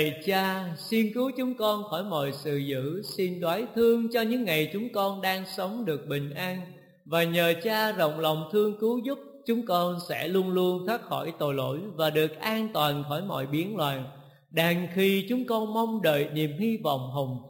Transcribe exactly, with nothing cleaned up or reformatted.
Cha, xin cứu chúng con khỏi mọi sự dữ, xin đoái thương cho những ngày chúng con đang sống được bình an, và nhờ Cha rộng lòng thương cứu giúp, chúng con sẽ luôn luôn thoát khỏi tội lỗi và được an toàn khỏi mọi biến loạn. Đang khi chúng con mong đợi niềm hy vọng hồng